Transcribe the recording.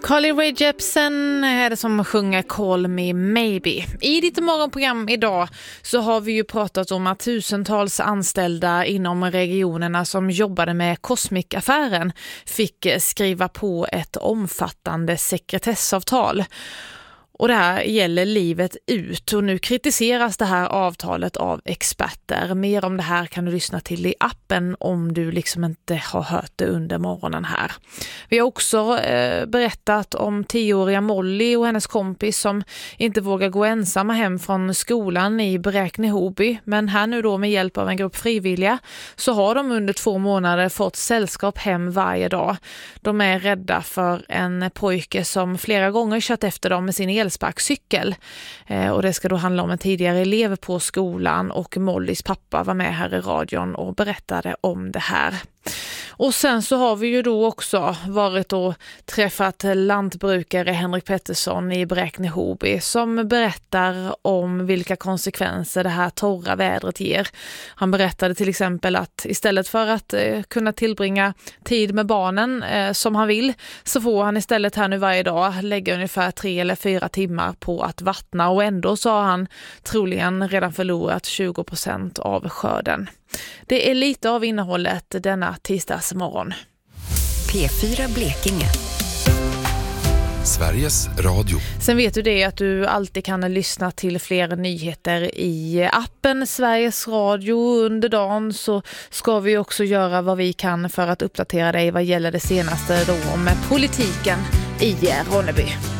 Carly Rae Jepsen är det som sjunger Call Me Maybe. I ditt morgonprogram idag så har vi ju pratat om att tusentals anställda inom regionerna som jobbade med Cosmic-affären fick skriva på ett omfattande sekretessavtal. Och det här gäller livet ut och nu kritiseras det här avtalet av experter. Mer om det här kan du lyssna till i appen om du liksom inte har hört det under morgonen här. Vi har också berättat om 10-åriga Molly och hennes kompis som inte vågar gå ensamma hem från skolan i Bräkne-Hoby. Men här nu då med hjälp av en grupp frivilliga så har de under 2 månader fått sällskap hem varje dag. De är rädda för en pojke som flera gånger kört efter dem med sin elsparkcykel. Och det ska då handla om en tidigare elev på skolan och Mollys pappa var med här i radion och berättade om det här. Och sen så har vi ju då också varit och träffat lantbrukare Henrik Pettersson i Bräkne-Hoby som berättar om vilka konsekvenser det här torra vädret ger. Han berättade till exempel att istället för att kunna tillbringa tid med barnen som han vill så får han istället här nu varje dag lägga ungefär 3 eller 4 timmar på att vattna och ändå så har han troligen redan förlorat 20% av skörden. Det är lite av innehållet denna tisdagsmorgon. P4 Blekinge. Sveriges Radio. Sen vet du det att du alltid kan lyssna till fler nyheter i appen Sveriges Radio. Under dagen så ska vi också göra vad vi kan för att uppdatera dig vad gäller det senaste då om politiken i Ronneby.